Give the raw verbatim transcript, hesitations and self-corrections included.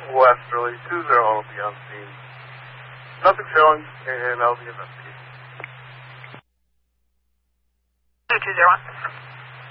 Westerly, two zero will be on scene. Nothing showing, and I'll be investigating. two two zero one.